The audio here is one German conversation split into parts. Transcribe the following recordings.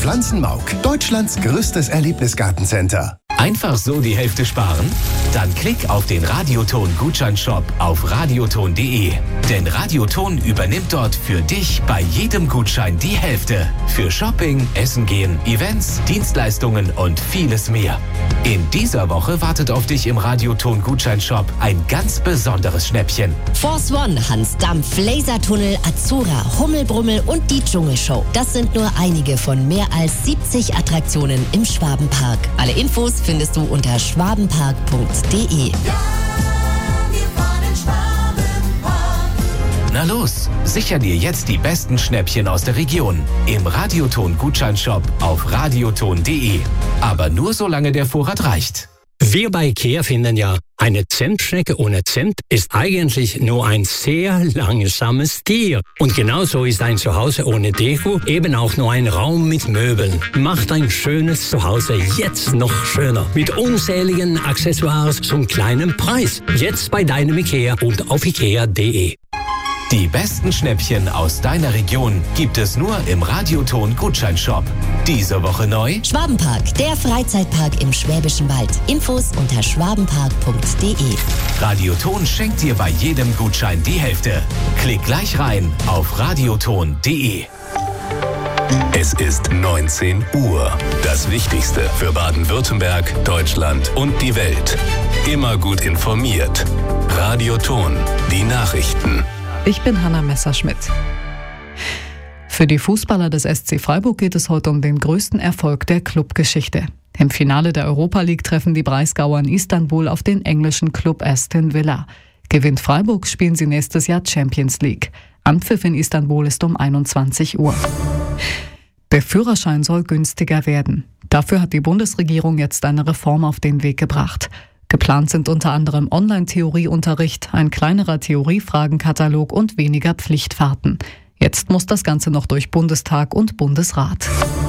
Pflanzenmauk, Deutschlands größtes Erlebnisgartencenter. Einfach so die Hälfte sparen? Dann klick auf den Radioton-Gutscheinshop auf radioton.de. Denn Radioton übernimmt dort für dich bei jedem Gutschein die Hälfte. Für Shopping, Essen gehen, Events, Dienstleistungen und vieles mehr. In dieser Woche wartet auf dich im Radioton-Gutscheinshop ein ganz besonderes Schnäppchen. Force One, Hans Dampf, Lasertunnel, Azura, Hummelbrummel und die Dschungelshow. Das sind nur einige von mehr als 70 Attraktionen im Schwabenpark. Alle Infos findest du unter schwabenpark.de. Na los, sicher dir jetzt die besten Schnäppchen aus der Region im Radioton-Gutscheinshop auf radioton.de. Aber nur solange der Vorrat reicht. Wir bei IKEA finden ja, eine Zentschnecke ohne Zent ist eigentlich nur ein sehr langsames Tier. Und genauso ist ein Zuhause ohne Deko eben auch nur ein Raum mit Möbeln. Macht ein schönes Zuhause jetzt noch schöner. Mit unzähligen Accessoires zum kleinen Preis. Jetzt bei deinem IKEA und auf ikea.de. Die besten Schnäppchen aus deiner Region gibt es nur im Radioton-Gutscheinshop. Diese Woche neu: Schwabenpark, der Freizeitpark im Schwäbischen Wald. Infos unter schwabenpark.de. Radioton schenkt dir bei jedem Gutschein die Hälfte. Klick gleich rein auf radioton.de. Es ist 19 Uhr. Das Wichtigste für Baden-Württemberg, Deutschland und die Welt. Immer gut informiert. Radioton, die Nachrichten. Ich bin Hanna Messerschmidt. Für die Fußballer des SC Freiburg geht es heute um den größten Erfolg der Clubgeschichte. Im Finale der Europa League treffen die Breisgauer in Istanbul auf den englischen Club Aston Villa. Gewinnt Freiburg, spielen sie nächstes Jahr Champions League. Anpfiff in Istanbul ist um 21 Uhr. Der Führerschein soll günstiger werden. Dafür hat die Bundesregierung jetzt eine Reform auf den Weg gebracht. Geplant sind unter anderem Online-Theorieunterricht, ein kleinerer Theoriefragenkatalog und weniger Pflichtfahrten. Jetzt muss das Ganze noch durch Bundestag und Bundesrat.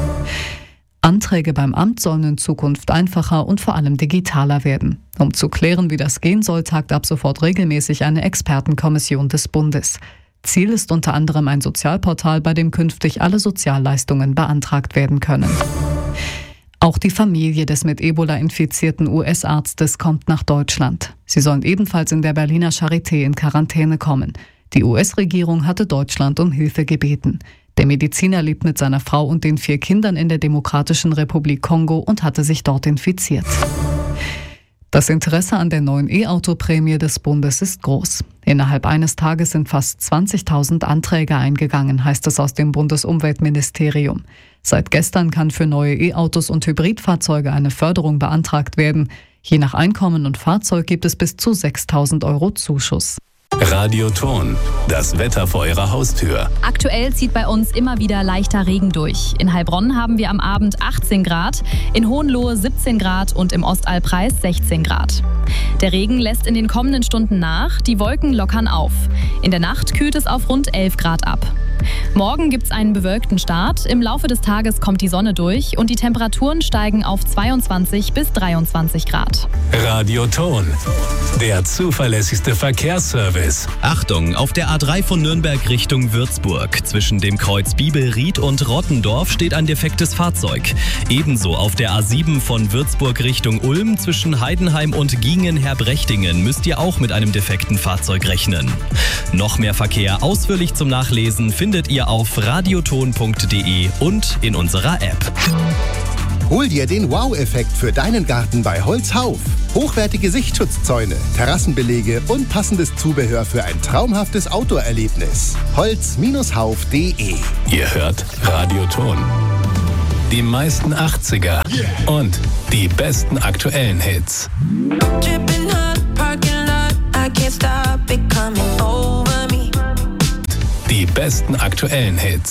Anträge beim Amt sollen in Zukunft einfacher und vor allem digitaler werden. Um zu klären, wie das gehen soll, tagt ab sofort regelmäßig eine Expertenkommission des Bundes. Ziel ist unter anderem ein Sozialportal, bei dem künftig alle Sozialleistungen beantragt werden können. Auch die Familie des mit Ebola infizierten US-Arztes kommt nach Deutschland. Sie sollen ebenfalls in der Berliner Charité in Quarantäne kommen. Die US-Regierung hatte Deutschland um Hilfe gebeten. Der Mediziner lebt mit seiner Frau und den 4 Kindern in der Demokratischen Republik Kongo und hatte sich dort infiziert. Das Interesse an der neuen E-Auto-Prämie des Bundes ist groß. Innerhalb eines Tages sind fast 20.000 Anträge eingegangen, heißt es aus dem Bundesumweltministerium. Seit gestern kann für neue E-Autos und Hybridfahrzeuge eine Förderung beantragt werden. Je nach Einkommen und Fahrzeug gibt es bis zu 6.000 € Zuschuss. Radioton, das Wetter vor Ihrer Haustür. Aktuell zieht bei uns immer wieder leichter Regen durch. In Heilbronn haben wir am Abend 18 Grad, in Hohenlohe 17 Grad und im Ostallpreis 16 Grad. Der Regen lässt in den kommenden Stunden nach, die Wolken lockern auf. In der Nacht kühlt es auf rund 11 Grad ab. Morgen gibt es einen bewölkten Start, im Laufe des Tages kommt die Sonne durch und die Temperaturen steigen auf 22 bis 23 Grad. Radioton, der zuverlässigste Verkehrsservice. Achtung, auf der A3 von Nürnberg Richtung Würzburg. Zwischen dem Kreuz Bibelried und Rottendorf steht ein defektes Fahrzeug. Ebenso auf der A7 von Würzburg Richtung Ulm zwischen Heidenheim und Giengen-Herbrechtingen müsst ihr auch mit einem defekten Fahrzeug rechnen. Noch mehr Verkehr ausführlich zum Nachlesen findet ihr auf radioton.de und in unserer App. Hol dir den Wow-Effekt für deinen Garten bei Holzhauf. Hochwertige Sichtschutzzäune, Terrassenbelege und passendes Zubehör für ein traumhaftes Outdoor-Erlebnis. Holz-hauf.de. Ihr hört Radioton. Die meisten 80er und die besten aktuellen Hits. Die besten aktuellen Hits.